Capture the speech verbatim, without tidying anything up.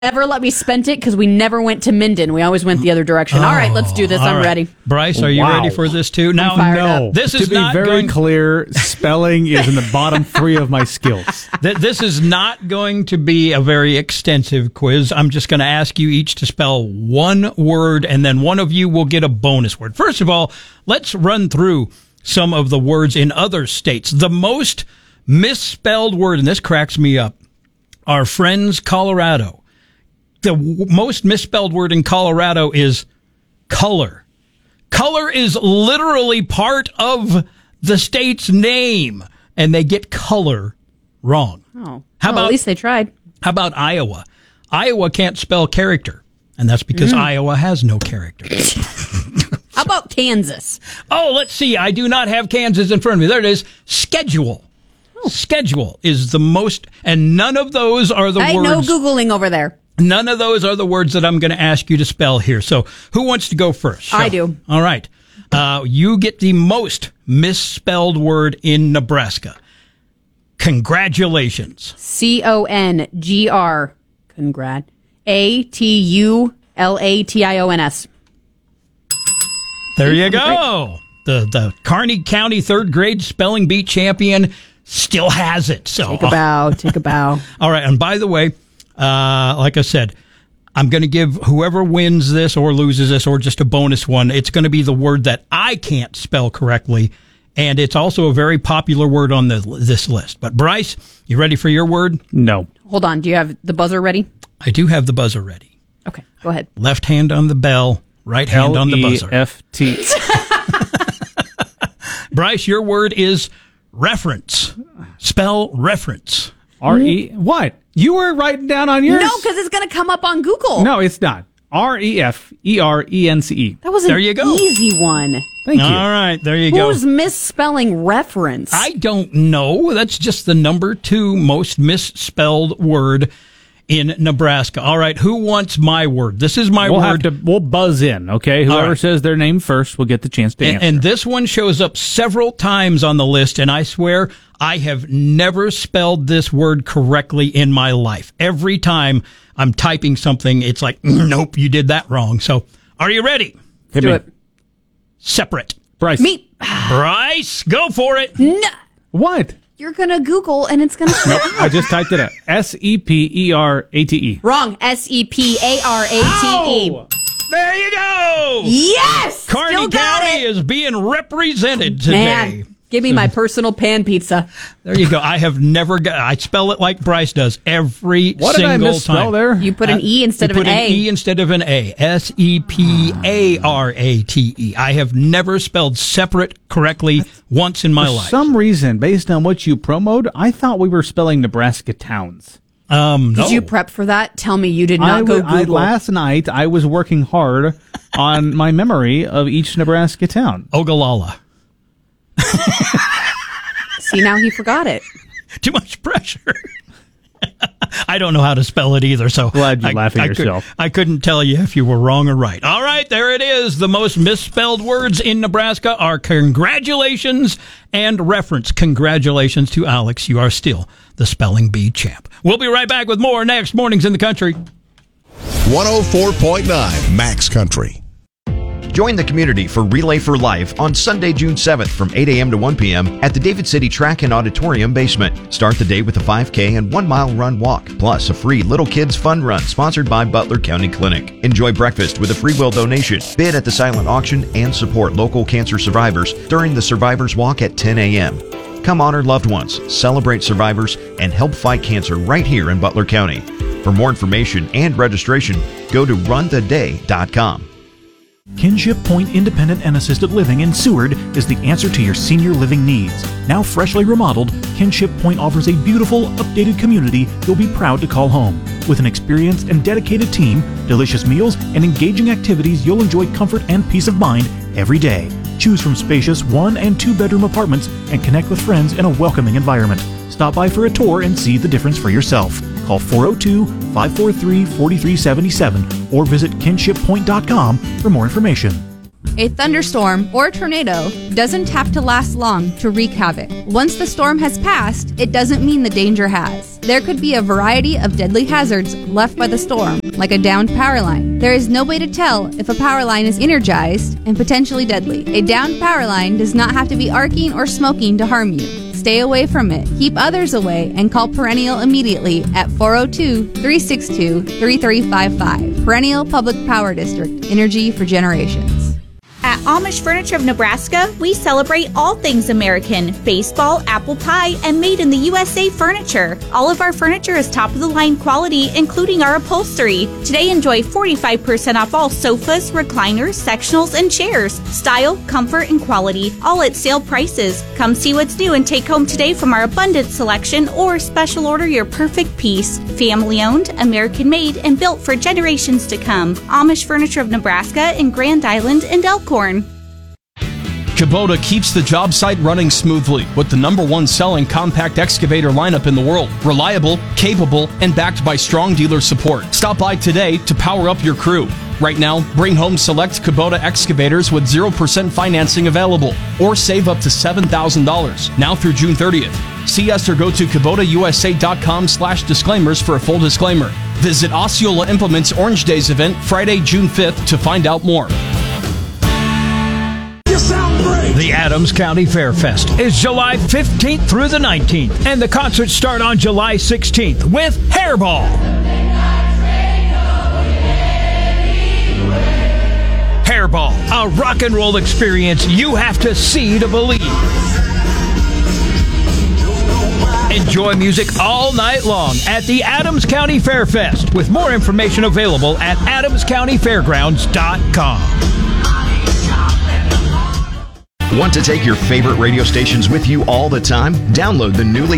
Never let me spend it because we never went to Minden. We always went the other direction. Oh, all right, let's do this. I'm right. ready. Bryce, are you Wow. ready for this too? Now, No. no. This is to be not very going, clear, spelling is in the bottom three of my skills. th- This is not going to be a very extensive quiz. I'm just going to ask you each to spell one word, and then one of you will get a bonus word. First of all, let's run through some of the words in other states. The most misspelled word, and this cracks me up, our friends Colorado. The w- most misspelled word in Colorado is color. Color is literally part of the state's name, and they get color wrong. Oh, How well, about- at least they tried. How about Iowa? Iowa can't spell character, and that's because Iowa has no character. How about Kansas? Oh, let's see. I do not have Kansas in front of me. There it is. Schedule. Schedule is the most, and none of those are the Hey, words. no Googling over there. None of those are the words that I'm going to ask you to spell here. So who wants to go first? I So- do. All right. Uh, you get the most misspelled word in Nebraska. Congratulations. C O N G R. Congrat. A T U L A T I O N S. There you go. The the Kearney County third grade spelling bee champion still has it. So Take a bow. Take a bow. all right. And by the way, uh, like I said, I'm going to give whoever wins this or loses this or just a bonus one, it's going to be the word that I can't spell correctly. And it's also a very popular word on the, this list. But Bryce, you ready for your word? No. Hold on. Do you have the buzzer ready? I do have the buzzer ready. Okay, go ahead. Left hand on the bell, right hand on the buzzer. L E F T. Bryce, your word is reference. Spell reference. R E. What? You were writing down on yours? No, because it's going to come up on Google. No, it's not. R E F E R E N C E. That was an There you go. easy one. Thank you. All right, there you go. Who's misspelling reference? I don't know. That's just the number two most misspelled word in Nebraska. All right, who wants my word? This is my We'll word. have to. We'll buzz in. Okay. Whoever right. says their name first will get the chance to and, answer. and this one shows up several times on the list, and I swear I have never spelled this word correctly in my life. Every time I'm typing something, it's like, nope, you did that wrong. So, are you ready? Hit Do me. it. Separate. Bryce. Me. Bryce, go for it. No. What? You're going to Google and it's going to Nope. I just typed it out. S E P E R A T E. Wrong. S E P A R A T E. Oh! There you go. Yes! Kearney Still got County it. is being represented today. Man, give me my personal pan pizza. There you go. I have never got, I spell it like Bryce does every What did I single misspell time. there? You put an E instead You of put an an A. E instead of an A. S E P A R A T E. I have never spelled separate correctly once in my For life. some reason, based on what you promoted, I thought we were spelling Nebraska towns. um, no. Did you prep for that? Tell me you did not I, go w- I- Google. last night, I was working hard on my memory of each Nebraska town. Ogallala. See, now he forgot it. Too much pressure. I don't know how to spell it either, so Glad you I, laugh at I could- yourself. I couldn't tell you if you were wrong or right. All right, there it is. The most misspelled words in Nebraska are congratulations and reference. Congratulations to Alex. You are still the spelling bee champ. We'll be right back with more next. Mornings in the Country. one oh four point nine Max Country. Join the community for Relay for Life on Sunday, June seventh from eight a.m. to one p.m. at the David City Track and Auditorium basement. Start the day with a five K and one mile run walk, plus a free Little Kids Fun Run sponsored by Butler County Clinic. Enjoy breakfast with a free will donation, bid at the silent auction, and support local cancer survivors during the Survivors Walk at ten a.m. Come honor loved ones, celebrate survivors, and help fight cancer right here in Butler County. For more information and registration, go to run the day dot com. Kinship Point Independent and Assisted Living in Seward is the answer to your senior living needs. Now freshly remodeled, Kinship Point offers a beautiful, updated community you'll be proud to call home. With an experienced and dedicated team, delicious meals, and engaging activities, you'll enjoy comfort and peace of mind every day. Choose from spacious one- and two-bedroom apartments and connect with friends in a welcoming environment. Stop by for a tour and see the difference for yourself. Call four oh two, five four three, four three seven seven or visit kinship point dot com for more information. A thunderstorm or tornado doesn't have to last long to wreak havoc. Once the storm has passed, it doesn't mean the danger has. There could be a variety of deadly hazards left by the storm, like a downed power line. There is no way to tell if a power line is energized and potentially deadly. A downed power line does not have to be arcing or smoking to harm you. Stay away from it. Keep others away and call Perennial immediately at four oh two, three six two, three three five five. Perennial Public Power District. Energy for generations. At Amish Furniture of Nebraska, we celebrate all things American, baseball, apple pie, and made in the U S A furniture. All of our furniture is top-of-the-line quality, including our upholstery. Today, enjoy forty-five percent off all sofas, recliners, sectionals, and chairs. Style, comfort, and quality, all at sale prices. Come see what's new and take home today from our abundant selection, or special order your perfect piece. Family-owned, American-made, and built for generations to come. Amish Furniture of Nebraska in Grand Island and Elkhorn. Kubota keeps the job site running smoothly with the number one selling compact excavator lineup in the world. Reliable, capable, and backed by strong dealer support. Stop by today to power up your crew. Right now, bring home select Kubota excavators with zero percent financing available, or save up to seven thousand dollars now through June thirtieth. See us or go to Kubota U S A dot com slash disclaimers for a full disclaimer. Visit Osceola Implements Orange Days event Friday, June fifth to find out more. The Adams County Fair Fest is July fifteenth through the nineteenth, and the concerts start on July sixteenth with Hairball. Hairball, a rock and roll experience you have to see to believe. Enjoy music all night long at the Adams County Fair Fest, with more information available at adams county fairgrounds dot com. Want to take your favorite radio stations with you all the time? Download the newly